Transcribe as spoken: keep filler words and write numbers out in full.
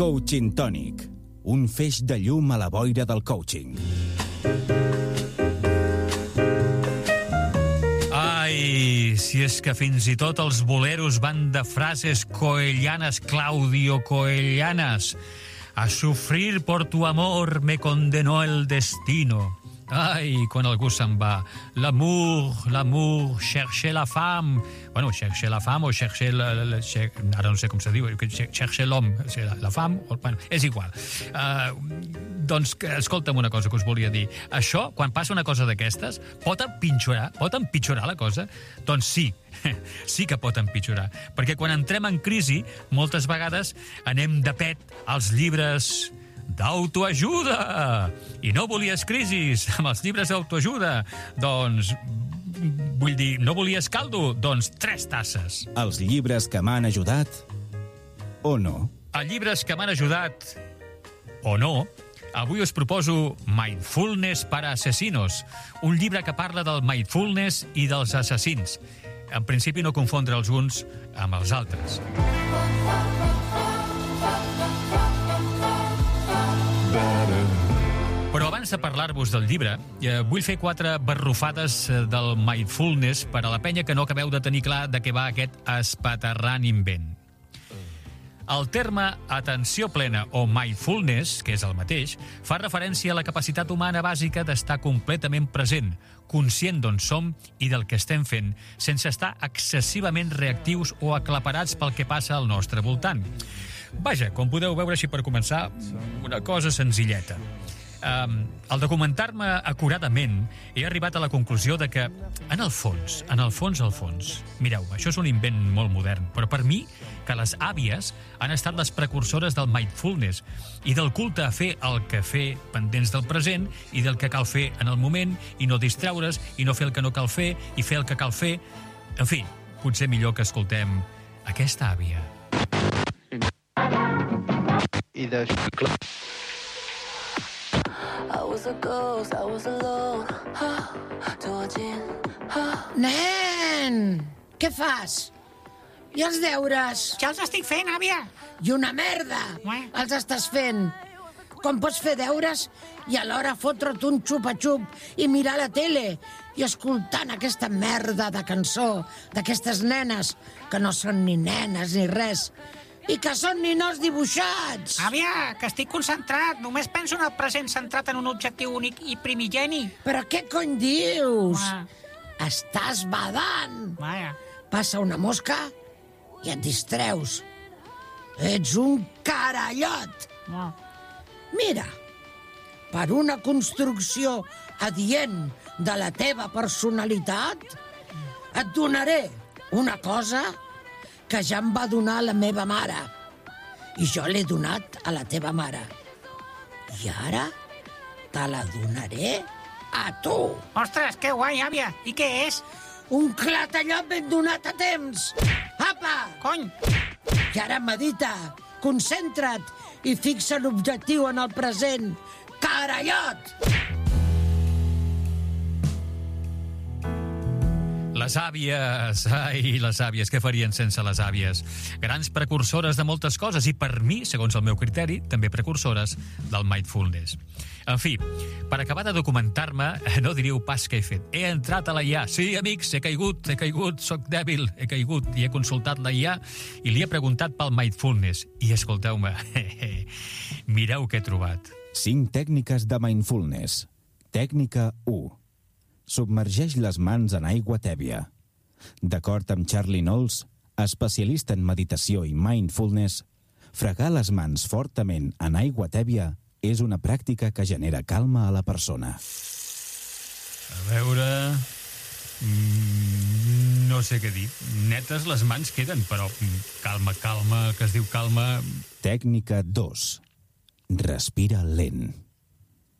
Coaching Tònic, un feix de llum a la boira del coaching. Ai, si és que fins i tot els boleros van de frases coellanes, Claudio Coellanas. A sufrir por tu amor me condenó el destino. Ai, quan algú se'n va. L'amour, l'amour, chercher la femme. Bueno, chercher la femme o chercher... La, la, la, cher, ara no sé com se diu. Chercher l'homme. La, la femme, o, bueno, és igual. Uh, doncs, escolta'm una cosa que us volia dir. Això, quan passa una cosa d'aquestes, pot empitjorar? Pot empitjorar la cosa? Doncs sí. Sí que pot empitjorar. Perquè quan entrem en crisi, moltes vegades anem de pet als llibres d'autoajuda. I no volies crisis amb els llibres d'autoajuda. Doncs, vull dir, no volies caldo? Doncs tres tasses. Els llibres que m'han ajudat o no? Els llibres que m'han ajudat o no, avui us proposo Mindfulness para Asesinos, un llibre que parla del mindfulness i dels assassins. En principi no confondre els uns amb els altres. Però abans de parlar-vos del llibre, eh, vull fer quatre barrufades del mindfulness per a la penya que no acabeu de tenir clar de què va aquest espaterrant invent. El terme atenció plena o mindfulness, que és el mateix, fa referència a la capacitat humana bàsica d'estar completament present, conscient d'on som i del que estem fent, sense estar excessivament reactius o aclaparats pel que passa al nostre voltant. Vaja, com podeu veure així per començar, una cosa senzilleta. Um, al documentar-me acuradament he arribat a la conclusió de que en el fons, en el fons, al fons mireu, això és un invent molt modern, però per mi que les àvies han estat les precursores del mindfulness i del culte a fer el que fer pendents del present i del que cal fer en el moment i no distraure's i no fer el que no cal fer i fer el que cal fer. En fi, potser millor que escoltem aquesta àvia. I de... I was a ghost, I was alone. Nen! Què fas? I els deures? Ja els estic fent, àvia. I una merda! Ué. Els estàs fent. Com pots fer deures i alhora fotre't un xupa-xup i mirar la tele i escoltant aquesta merda de cançó d'aquestes nenes que no són ni nenes ni res i que són ninots dibuixats? Àvia, que estic concentrat. Només penso en el present centrat en un objectiu únic i primigeni. Però què cony dius? Uà. Estàs badant. Vaja. Passa una mosca i et distreus. Ets un carallot. Uà. Mira, per una construcció adient de la teva personalitat, et donaré una cosa que ja em va donar la meva mare. I jo l'he donat a la teva mare. I ara te la donaré a tu. Ostres, que guai, àvia. I què és? Un clatallot ben donat a temps. Apa! Cony! I ara medita, concentra't i fixa l'objectiu en el present. Carallot! Les àvies, ai, les àvies, què farien sense les àvies? Grans precursores de moltes coses i per mi, segons el meu criteri, també precursores del mindfulness. En fi, per acabar de documentar-me, no diríeu pas què he fet. He entrat a la I A. Sí, amics, he caigut, he caigut, soc dèbil, he caigut i he consultat la I A i li he preguntat pel mindfulness. I escolteu-me, mireu què he trobat. Cinc tècniques de mindfulness. Tècnica u. Submergeix les mans en aigua tèbia. D'acord amb Charlie Knowles, especialista en meditació i mindfulness, fregar les mans fortament en aigua tèbia és una pràctica que genera calma a la persona. A veure... Mm, no sé què dir. Netes les mans queden, però calma, calma, que es diu calma... Tècnica dos. Respira lent.